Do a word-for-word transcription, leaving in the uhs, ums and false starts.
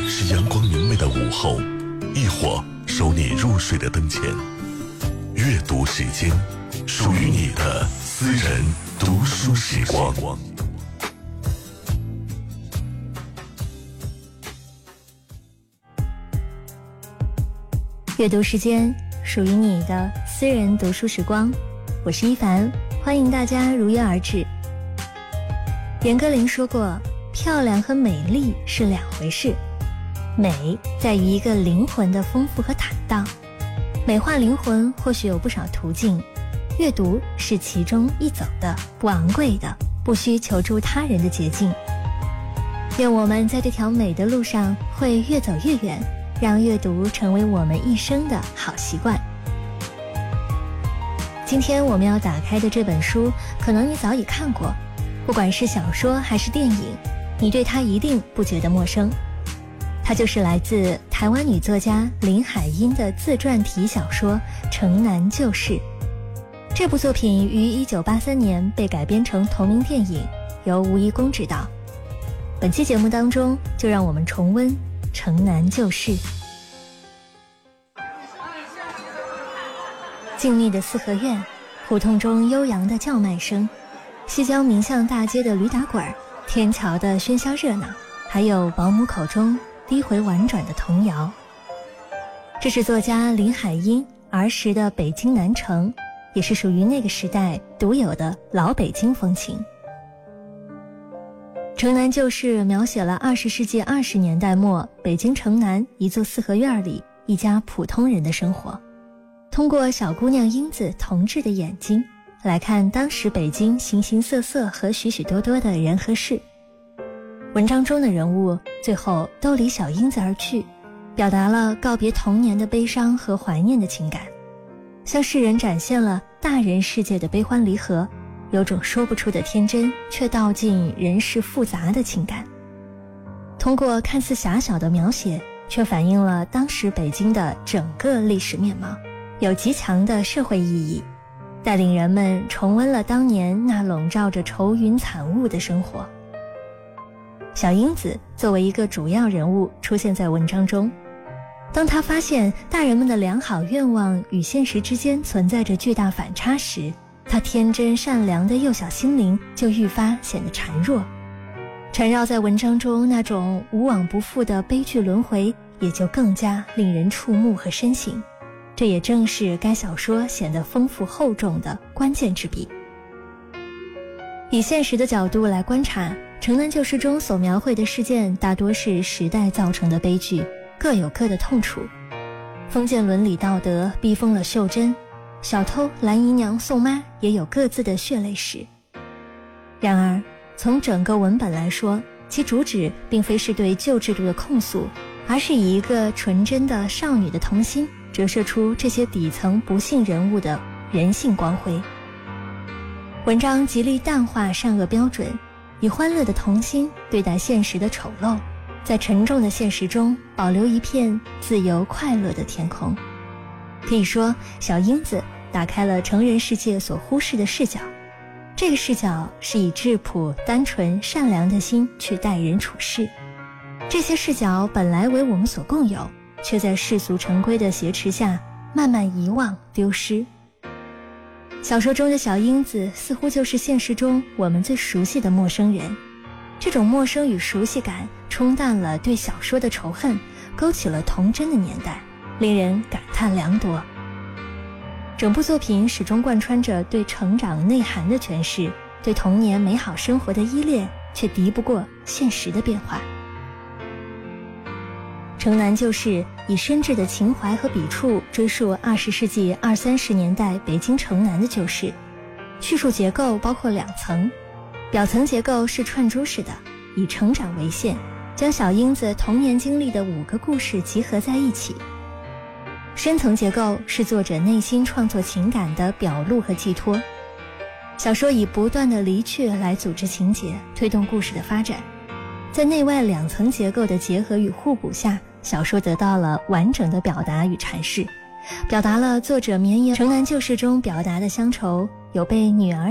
是阳光明媚的午后，亦或守你入睡的灯前。阅读时间，属于你的私人读书时光。 阅读时间，属于你的私人读书时光。我是一凡，欢迎大家如约而至。严歌苓说过，漂亮和美丽是两回事，美在于一个灵魂的丰富和坦荡。美化灵魂或许有不少途径，阅读是其中一走的不昂贵的，不需求助他人的捷径。愿我们在这条美的路上会越走越远，让阅读成为我们一生的好习惯。今天我们要打开的这本书，可能你早已看过，不管是小说还是电影，你对它一定不觉得陌生。它就是来自台湾女作家林海音的自传体小说《城南旧事》。这部作品于一九八三年被改编成同名电影，由吴怡公执导。本期节目当中，就让我们重温《城南旧事》。静谧的四合院，胡同中悠扬的叫卖声，西郊民巷大街的驴打滚，天桥的喧嚣热闹，还有保姆口中低回婉转的童谣。这是作家林海音儿时的北京南城，也是属于那个时代独有的老北京风情。城南旧事描写了二十世纪二十年代末北京城南一座四合院里一家普通人的生活，通过小姑娘英子童稚的眼睛来看当时北京形形色色和许许多多的人和事。文章中的人物最后都离小英子而去，表达了告别童年的悲伤和怀念的情感，向世人展现了大人世界的悲欢离合，有种说不出的天真，却道尽人世复杂的情感。通过看似狭小的描写，却反映了当时北京的整个历史面貌，有极强的社会意义，带领人们重温了当年那笼罩着愁云惨雾的生活。小英子作为一个主要人物出现在文章中，当她发现大人们的良好愿望与现实之间存在着巨大反差时，她天真善良的幼小心灵就愈发显得孱弱。缠绕在文章中那种无往不复的悲剧轮回，也就更加令人触目和深省。这也正是该小说显得丰富厚重的关键之笔。以现实的角度来观察，城南旧事中所描绘的事件大多是时代造成的悲剧，各有各的痛楚。封建伦理道德逼疯了秀珍，小偷蓝姨娘宋妈也有各自的血泪史。然而从整个文本来说，其主旨并非是对旧制度的控诉，而是以一个纯真的少女的童心折射出这些底层不幸人物的人性光辉。文章极力淡化善恶标准，以欢乐的童心对待现实的丑陋，在沉重的现实中保留一片自由快乐的天空。可以说，小英子打开了成人世界所忽视的视角，这个视角是以质朴、单纯、善良的心去待人处事。这些视角本来为我们所共有，却在世俗成规的挟持下慢慢遗忘丢失。小说中的小英子似乎就是现实中我们最熟悉的陌生人，这种陌生与熟悉感冲淡了对小说的仇恨，勾起了童真的年代，令人感叹良多。整部作品始终贯穿着对成长内涵的诠释，对童年美好生活的依恋，却敌不过现实的变化。城南旧事以深挚的情怀和笔触追溯二十世纪二三十年代北京城南的旧事。叙述结构包括两层，表层结构是串珠式的，以成长为线，将小英子童年经历的五个故事集合在一起。深层结构是作者内心创作情感的表露和寄托。小说以不断的离去来组织情节，推动故事的发展。在内外两层结构的结合与互补下，小说得到了完整的表达与阐释，表达了作者绵延城南旧事中表达的乡愁，有被女儿